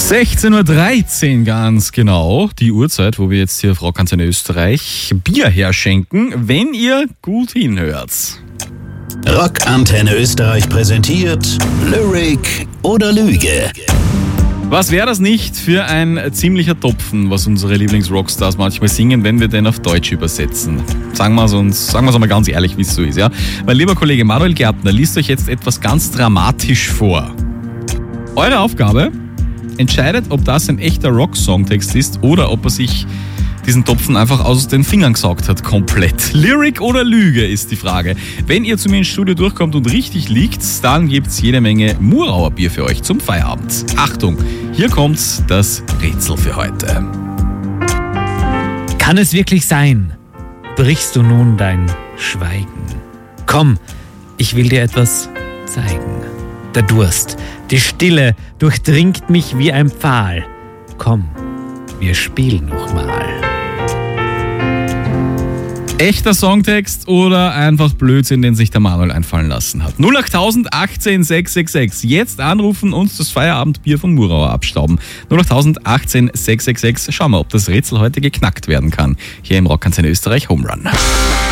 16.13 Uhr ganz genau, die Uhrzeit, wo wir jetzt hier auf Rockantenne Österreich Bier herschenken, wenn ihr gut hinhört. Rockantenne Österreich präsentiert Lyric oder Lüge. Was wäre das nicht für ein ziemlicher Topfen, was unsere Lieblingsrockstars manchmal singen, wenn wir den auf Deutsch übersetzen? Sagen wir es einmal ganz ehrlich, wie es so ist, ja? Mein lieber Kollege Manuel Gärtner liest euch jetzt etwas ganz dramatisch vor. Eure Aufgabe: entscheidet, ob das ein echter Rock-Songtext ist oder ob er sich diesen Topfen einfach aus den Fingern gesaugt hat, komplett. Lyric oder Lüge ist die Frage. Wenn ihr zu mir ins Studio durchkommt und richtig liegt, dann gibt's jede Menge Murauer Bier für euch zum Feierabend. Achtung, hier kommt das Rätsel für heute. Kann es wirklich sein? Brichst du nun dein Schweigen? Komm, ich will dir etwas zeigen. Der Durst, die Stille durchdringt mich wie ein Pfahl. Komm, wir spielen noch mal. Echter Songtext oder einfach Blödsinn, den sich der Manuel einfallen lassen hat? 08000 18 666. Jetzt anrufen und das Feierabendbier von Murauer abstauben. 08000 18 666. Schauen wir, ob das Rätsel heute geknackt werden kann. Hier im Rockantenne Österreich Home Run.